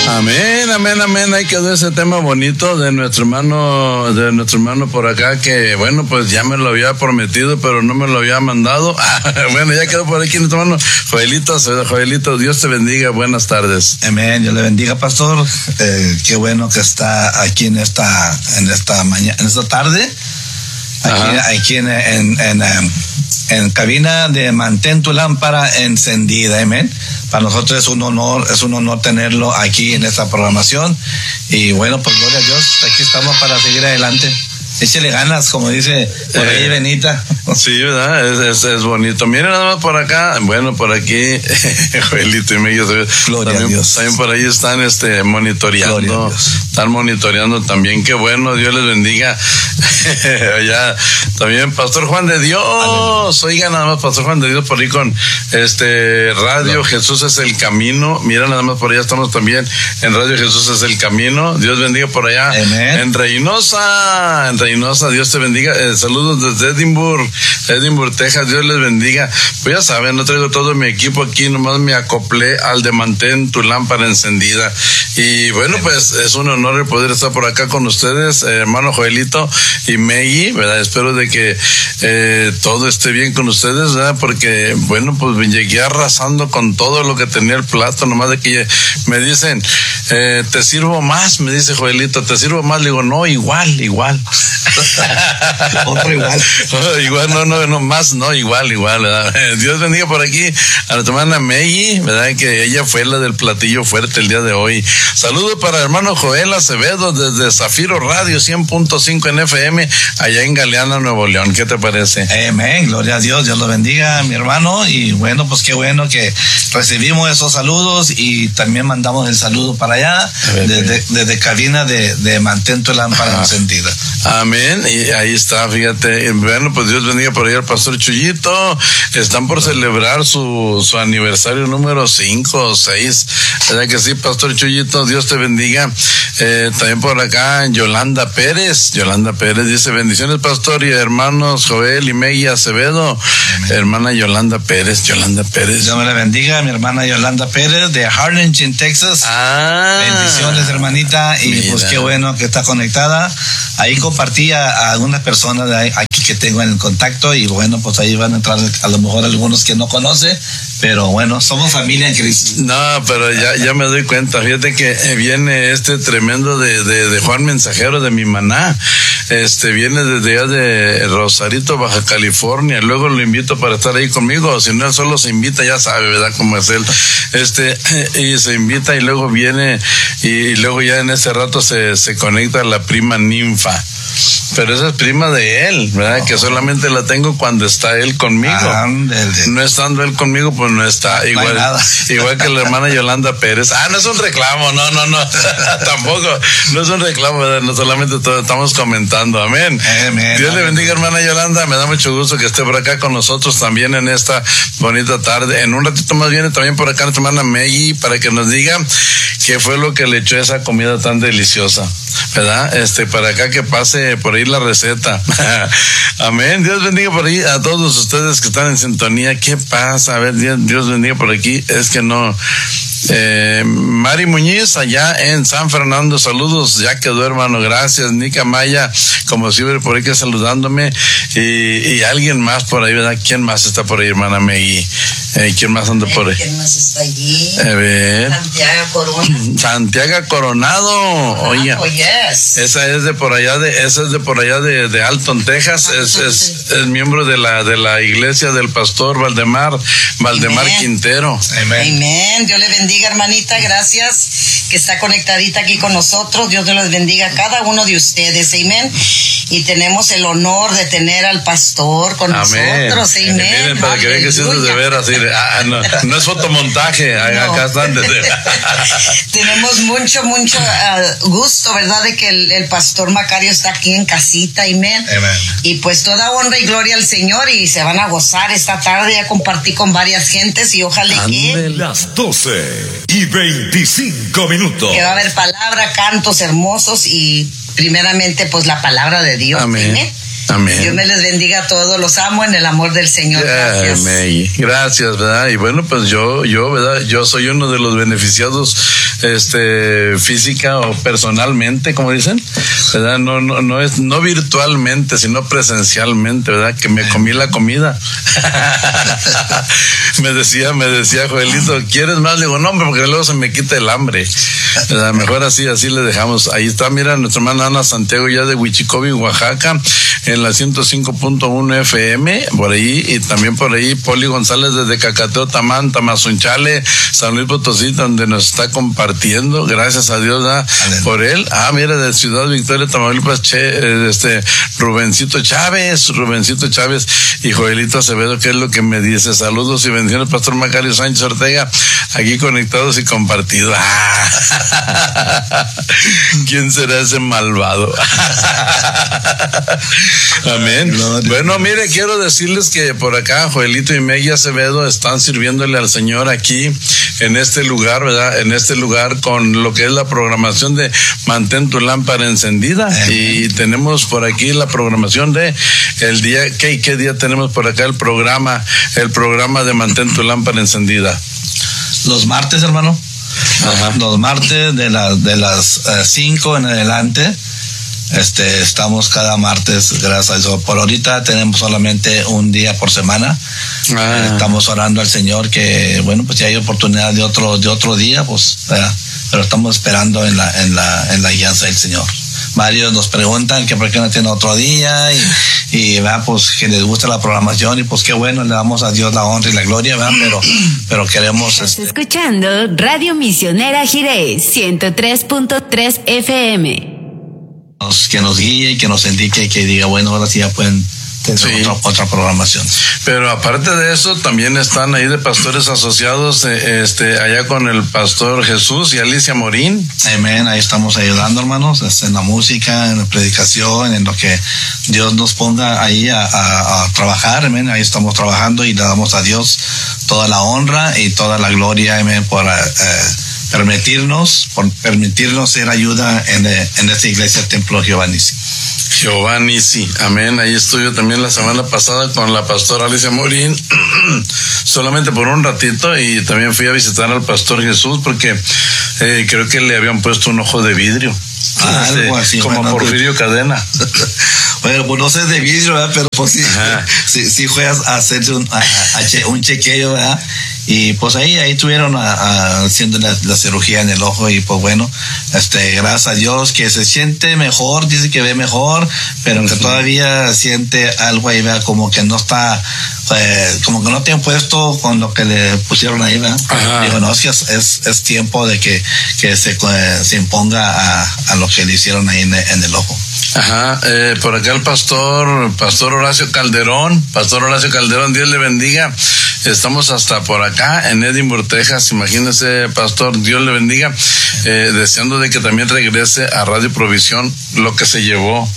Amén, amén, amén. Ahí quedó ese tema bonito de nuestro hermano por acá, que bueno, pues ya me lo había prometido, pero no me lo había mandado. Bueno, ya quedó por aquí nuestro hermano Joelito, Dios te bendiga, buenas tardes. Amén, Dios le bendiga, pastor. Qué bueno que está aquí en esta mañana, en esta tarde, aquí en cabina de Mantén tu lámpara encendida, amén. Para nosotros es un honor tenerlo aquí en esta programación. Y bueno, pues gloria a Dios, aquí estamos para seguir adelante. Échele ganas, como dice por ahí Benita. Sí, ¿verdad? Es bonito. Miren nada más por acá, bueno, por aquí, Joelito y Miguel. Gloria a Dios. También por ahí están monitoreando. Están monitoreando también. Qué bueno, Dios les bendiga. Ya, también Pastor Juan de Dios. Aleluya. Oiga nada más, Pastor Juan de Dios por ahí con Radio Jesús es el camino. Mira nada más por allá estamos también en Radio Jesús es el camino. Dios bendiga por allá. Amén. En Reynosa, Dios te bendiga. Saludos desde Edinburgh, Texas. Dios les bendiga. Pues ya saben, no traigo todo mi equipo aquí, nomás me acoplé al de Mantén tu lámpara encendida. Y bueno, pues es un honor el poder estar por acá con ustedes, hermano Joelito y Maggie, ¿verdad? Espero de que todo esté bien con ustedes, ¿verdad? Porque, bueno, pues llegué arrasando con todo lo que tenía el plato, nomás de que me dicen, ¿te sirvo más? Me dice Joelito, ¿te sirvo más? Le digo, no, igual. Otro igual. Igual, no, más, no, igual, ¿verdad? Dios bendiga por aquí a nuestra hermana Maggie, ¿verdad? Que ella fue la del platillo fuerte el día de hoy. Saludos para el hermano Joel Acevedo desde Zafiro Radio 100.5 en FM, allá en Galeana, Nuevo León. ¿Qué te parece? Amén, gloria a Dios, Dios lo bendiga, mi hermano. Y bueno, pues qué bueno que recibimos esos saludos y también mandamos el saludo para allá, desde cabina de Mantén tu lámpara encendida. Amén, y ahí está, fíjate. Bueno, pues Dios bendiga por ahí al pastor Chuyito. Están por celebrar su aniversario número 5 o 6. ¿Verdad que sí, pastor Chuyito? Dios te bendiga. También por acá Yolanda Pérez dice, bendiciones pastor y hermanos Joel y Maggie Acevedo. Amén. Hermana Yolanda Pérez. Dios me la bendiga, mi hermana Yolanda Pérez de Harlingen, Texas. Bendiciones, hermanita. Y mira, pues qué bueno que está conectada. Ahí compartí a algunas personas de aquí que tengo en el contacto y bueno, pues ahí van a entrar a lo mejor algunos que no conoce, pero bueno, somos familia en Cristo. No, pero ya me doy cuenta. Fíjate que viene tremendo de Juan Mensajero de mi maná. Viene desde allá de Rosarito, Baja California. Luego lo invito para estar ahí conmigo. Si no, él solo se invita, ya sabe, ¿verdad? Cómo es él. Y se invita y luego viene y luego ya en ese rato se conecta la prima Ninfa. Pero esa es prima de él, ¿verdad? Que solamente la tengo cuando está él conmigo. No estando él conmigo, pues no está. Igual que la hermana Yolanda Pérez. No es un reclamo, no. Tampoco, no es un reclamo, ¿verdad? No solamente estamos comentando. Amén. Dios le bendiga, hermana Yolanda. Me da mucho gusto que esté por acá con nosotros también en esta bonita tarde. En un ratito más viene también por acá nuestra hermana Maggie para que nos diga qué fue lo que le echó esa comida tan deliciosa, ¿verdad? Para acá que pase por ahí la receta. Amén. Dios bendiga por ahí a todos ustedes que están en sintonía. ¿Qué pasa? A ver, Dios bendiga por aquí. Es que no. Mari Muñiz allá en San Fernando, saludos, ya quedó, hermano, gracias. Nica Maya, como siempre, por ahí que saludándome, y alguien más por ahí, ¿verdad? ¿Quién más está por ahí, hermana Maggie? ¿Quién más anda por ahí? ¿Quién más está allí? Santiago Coronado. Oye, yes. Esa es de por allá de Alton, Texas. Es miembro de la iglesia del pastor Valdemar Quintero. Amén. Dios le bendiga, hermanita, gracias que está conectadita aquí con nosotros. Dios les bendiga a cada uno de ustedes, amén. Y tenemos el honor de tener al pastor con nosotros, amén. Miren, para que vean que sí es de veras, no es fotomontaje, no. Acá están. Tenemos mucho gusto, ¿verdad? De que el pastor Macario está aquí en casita, amén. Y pues toda honra y gloria al Señor, y se van a gozar esta tarde. Ya compartí con varias gentes y ojalá que las 12:25. Que va a haber palabra, cantos hermosos y primeramente pues la palabra de Dios. Amén. Amén. Dios me les bendiga a todos, los amo en el amor del Señor. Gracias. Amén. Gracias, ¿verdad? Y bueno, pues yo, ¿verdad? Yo soy uno de los beneficiados, física o personalmente, como dicen, ¿verdad? No virtualmente, sino presencialmente, ¿verdad? Que me comí la comida. me decía Joelito, ¿quieres más? Le digo, no, porque luego se me quita el hambre, ¿verdad? Mejor así le dejamos. Ahí está, mira, nuestra hermana Ana Santiago, ya de Huichicobi, Oaxaca, en la 105.1 FM, por ahí, y también por ahí Poli González desde Cacateo, Tamán, Tamazunchale, San Luis Potosí, donde nos está compartiendo, gracias a Dios, por él. Mira, de Ciudad Victoria, Tamaulipas, Rubencito Chávez, y Joelito Acevedo, que es lo que me dice, saludos y bendiciones, Pastor Macario Sánchez Ortega, aquí conectados y compartidos. ¿Quién será ese malvado? Amén. Bueno, mire, quiero decirles que por acá Joelito y Meggy Acevedo están sirviéndole al Señor aquí en este lugar, ¿verdad? En este lugar con lo que es la programación de Mantén tu lámpara encendida. Amén. Y tenemos por aquí la programación de el día, ¿qué día tenemos por acá el programa de Mantén tu lámpara encendida? Los martes, hermano. Ajá. Los martes de las 5 en adelante. Estamos cada martes, gracias a Dios. Por ahorita tenemos solamente un día por semana. Estamos orando al Señor que, bueno, pues si hay oportunidad de otro día, pues, pero estamos esperando en la guianza del Señor. Varios nos preguntan que por qué no tiene otro día y pues que les gusta la programación y pues qué bueno, le damos a Dios la honra y la gloria, ¿verdad? Pero queremos... Estás escuchando Radio Misionera Jiré 103.3 FM. Que nos guíe y que nos indique, que diga, bueno, ahora sí ya pueden tener otra programación. Pero aparte de eso, también están ahí de pastores asociados, allá con el pastor Jesús y Alicia Morín. Amén, ahí estamos ayudando, hermanos, en la música, en la predicación, en lo que Dios nos ponga ahí a trabajar, amén, ahí estamos trabajando y le damos a Dios toda la honra y toda la gloria, amén, por permitirnos ser ayuda en esta iglesia Templo Jehová Nissi. Jehová Nissi, amén. Ahí estuve yo también la semana pasada con la pastora Alicia Morín, solamente por un ratito, y también fui a visitar al pastor Jesús porque creo que le habían puesto un ojo de vidrio. Algo así. Como bueno, Porfirio Cadena. Bueno, pues no sé de vidrio, ¿verdad? Pero pues sí juegas a hacerse un chequeo, ¿verdad? Y pues ahí estuvieron haciendo la cirugía en el ojo y pues bueno, gracias a Dios que se siente mejor, dice que ve mejor, pero que todavía siente algo ahí, ¿verdad? Como que no está, como que no te han puesto con lo que le pusieron ahí, ¿verdad? Digo, no, es que es tiempo de que se imponga a lo que le hicieron ahí en el ojo. Ajá, por acá el pastor Horacio Calderón, Dios le bendiga. Estamos hasta por acá en Edinburgh, Texas, imagínese, pastor, Dios le bendiga, deseando de que también regrese a Radio Provisión lo que se llevó.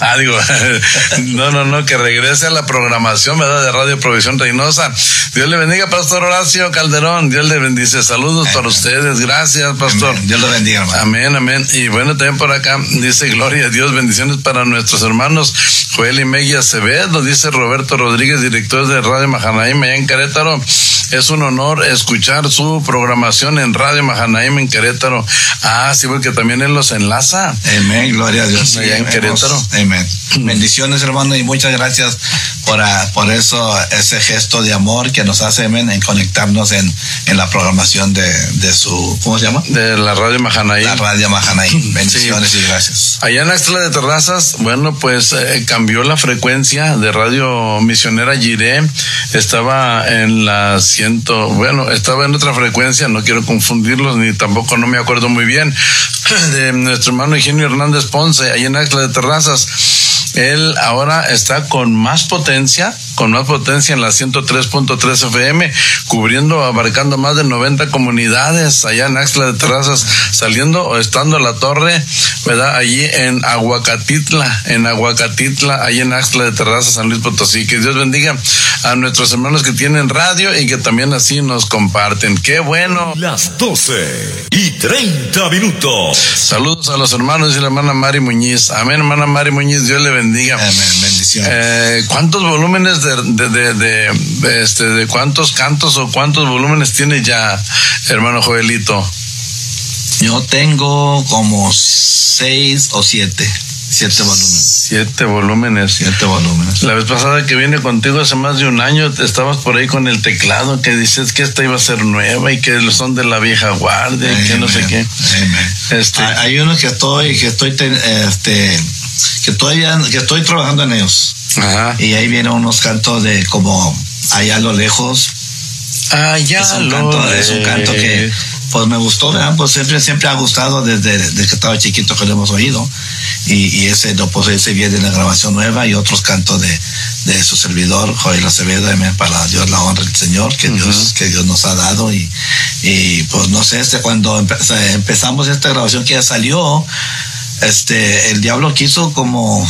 No, que regrese a la programación, ¿verdad? De Radio Provisión Reynosa. Dios le bendiga, pastor Horacio Calderón, Dios le bendice, saludos para ustedes, gracias, pastor. Amén. Dios le bendiga, hermano. Amén. Y bueno, también por acá dice, gloria a Dios, bendiciones para nuestros hermanos Joel y Meggy Acevedo, dice Roberto Rodríguez, director de Radio Mahanaim allá en Querétaro. Es un honor escuchar su programación en Radio Mahanaim en Querétaro. Sí, porque también él los enlaza. Amén, gloria a Dios. Allá en Querétaro. Amén. Bendiciones, hermano, y muchas gracias por eso, ese gesto de amor que nos hace, amén, en conectarnos en la programación de su, ¿cómo se llama? De la Radio Mahanaim. La Radio Mahanaim. Bendiciones y gracias. Allá en Axtla de Terrazas, bueno, pues cambió la frecuencia de Radio Misionera Jiré. Estaba en estaba en otra frecuencia, no quiero confundirlos, ni tampoco no me acuerdo muy bien, de nuestro hermano Eugenio Hernández Ponce, ahí en Axtla de Terrazas. Él ahora está con más potencia en la 103.3 FM, abarcando más de 90 comunidades allá en Axtla de Terrazas, estando a la torre, ¿verdad? Allí en Aguacatitla, ahí en Axtla de Terrazas, San Luis Potosí. Que Dios bendiga a nuestros hermanos que tienen radio y que también así nos comparten. ¡Qué bueno! Las 12:30. Saludos a los hermanos y la hermana Mari Muñiz. Amén, hermana Mari Muñiz, Dios le bendiga. Amén, bendiciones. ¿Cuántos volúmenes de cuántos cantos o cuántos volúmenes tiene ya, hermano Joelito? Yo tengo como 6 o 7. 7 volúmenes. 7 volúmenes. 7 volúmenes. La vez pasada que vine contigo hace más de un año, estabas por ahí con el teclado que dices que esta iba a ser nueva y que son de la vieja guardia y que no sé qué. Hay unos que estoy trabajando en ellos. Ajá. Y ahí vienen unos cantos de como allá a lo lejos. Es un canto que pues me gustó, ¿verdad? Pues siempre ha gustado desde que estaba chiquito que lo hemos oído. Y ese viene de la grabación nueva y otros cantos de su servidor, Joel Acevedo, para Dios la honra del Señor, que Dios nos ha dado. Y pues no sé, cuando empezamos esta grabación que ya salió, el diablo quiso como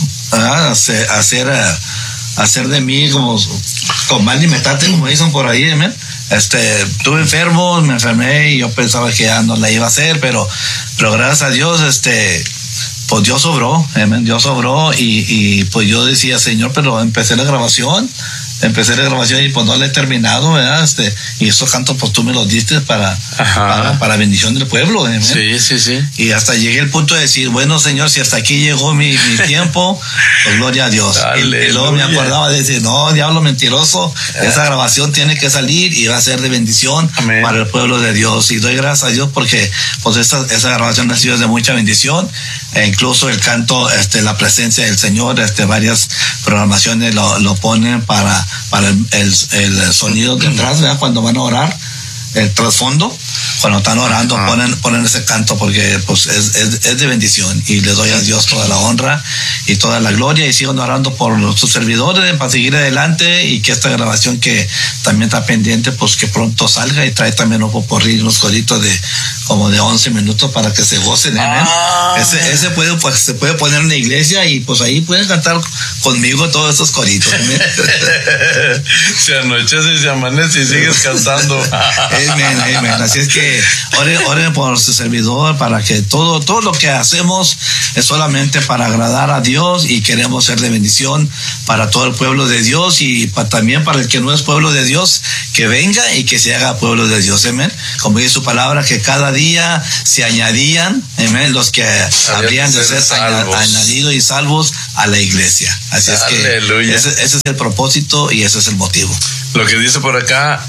hacer de mí como mal limitante, como dicen por ahí, amén. Estuve enfermo, me enfermé y yo pensaba que ya no la iba a hacer, pero gracias a Dios, pues Dios obró, amén, Dios obró y pues yo decía, Señor, pero empecé la grabación y pues no la he terminado, ¿verdad? Y esos cantos pues tú me los diste para bendición del pueblo, ¿verdad? Sí. Y hasta llegué al punto de decir, bueno, Señor, si hasta aquí llegó mi tiempo, pues gloria a Dios. Y luego me acordaba de decir, no, diablo mentiroso, esa grabación tiene que salir y va a ser de bendición para el pueblo de Dios. Y doy gracias a Dios porque pues esa grabación ha sido de mucha bendición. E incluso el canto, la presencia del Señor, varias programaciones lo ponen para el sonido detrás, ¿verdad? Cuando van a orar, el trasfondo, cuando están orando, ponen ese canto porque pues es de bendición y le doy a Dios toda la honra y toda la gloria y sigo orando por sus servidores para seguir adelante y que esta grabación que también está pendiente pues que pronto salga y trae también un poporrí, unos coritos de como de 11 minutos para que se gocen, ¿eh? Ese se puede poner en la iglesia y pues ahí pueden cantar conmigo todos esos coritos, ¿eh? Se anochece y se amanece y sigues cantando. Amén. Así es que oren por su servidor para que todo lo que hacemos es solamente para agradar a Dios y queremos ser de bendición para todo el pueblo de Dios y también para el que no es pueblo de Dios, que venga y que se haga pueblo de Dios, amén. Como dice su palabra, que cada día se añadían, amén, los que habrían de ser añadidos y salvos a la iglesia. Así es que ese es el propósito y ese es el motivo. Lo que dice por acá,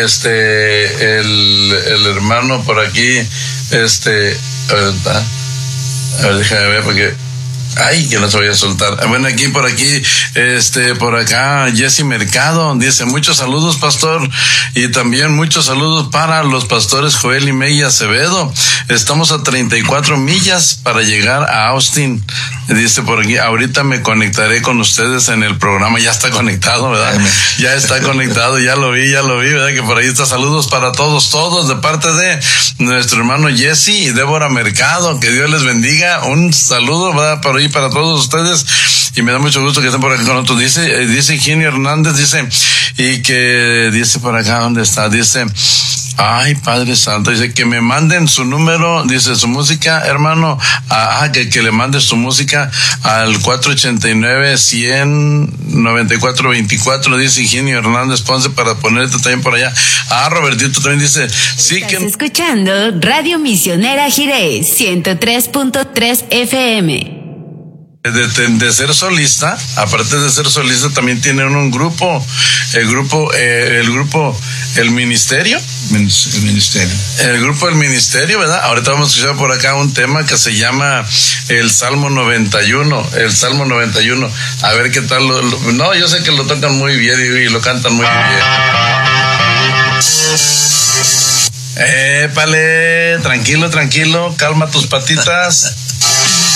el hermano por aquí, a ver, déjame ver porque, que no se voy a soltar. Bueno, por acá, Jesse Mercado dice, muchos saludos, pastor, y también muchos saludos para los pastores Joel y May Acevedo. Estamos a 34 millas para llegar a Austin. Dice por aquí, ahorita me conectaré con ustedes en el programa. Ya está conectado, ¿verdad? Ya está conectado, ya lo vi, ¿verdad? Que por ahí está. Saludos para todos, de parte de nuestro hermano Jesse y Débora Mercado. Que Dios les bendiga. Un saludo, ¿verdad? Por ahí para todos ustedes. Y me da mucho gusto que estén por aquí con nosotros. Dice Eugenio Hernández, y que dice por acá, ¿dónde está? Dice, ay, Padre Santo, dice que me manden su número, dice su música, hermano, que le mandes su música al 489-100-9424, dice Eugenio Hernández Ponce, para ponerte también por allá. Robertito también dice, sí que... Estás escuchando Radio Misionera Jirés, 103.3 FM. De ser solista, aparte de ser solista, también tienen un grupo, el ministerio. El grupo del ministerio, ¿verdad? Ahorita vamos a escuchar por acá un tema que se llama el Salmo 91. A ver qué tal. No, yo sé que lo tocan muy bien y lo cantan muy bien. Épale, tranquilo, calma tus patitas.